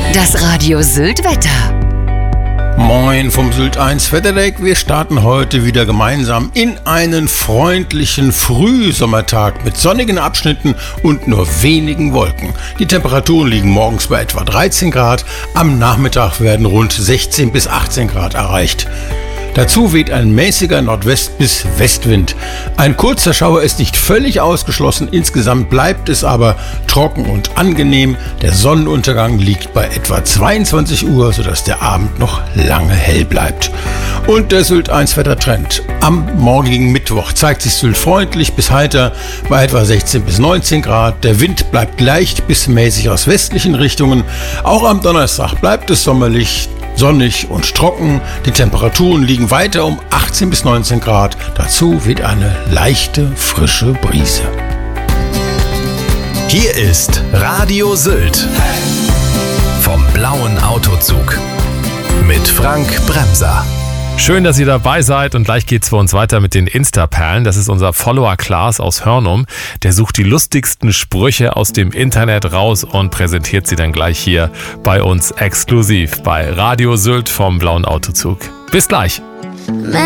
Das Radio Sylt Wetter. Moin vom Sylt 1 Wetterdeck. Wir starten heute wieder gemeinsam in einen freundlichen Frühsommertag mit sonnigen Abschnitten und nur wenigen Wolken. Die Temperaturen liegen morgens bei etwa 13 Grad, am Nachmittag werden rund 16 bis 18 Grad erreicht. Dazu weht ein mäßiger Nordwest- bis Westwind. Ein kurzer Schauer ist nicht völlig ausgeschlossen, insgesamt bleibt es aber trocken und angenehm. Der Sonnenuntergang liegt bei etwa 22 Uhr, sodass der Abend noch lange hell bleibt. Und der Sylt 1 Wettertrend. Am morgigen Mittwoch zeigt sich Sylt freundlich bis heiter bei etwa 16 bis 19 Grad. Der Wind bleibt leicht bis mäßig aus westlichen Richtungen. Auch am Donnerstag bleibt es sommerlich, sonnig und trocken. Die Temperaturen liegen weiter um 18 bis 19 Grad. Dazu weht eine leichte, frische Brise. Hier ist Radio Sylt vom blauen Autozug mit Frank Bremser. Schön, dass ihr dabei seid und gleich geht's für uns weiter mit den Insta-Perlen. Das ist unser Follower Klaas aus Hörnum. Der sucht die lustigsten Sprüche aus dem Internet raus und präsentiert sie dann gleich hier bei uns exklusiv bei Radio Sylt vom blauen Autozug. Bis gleich.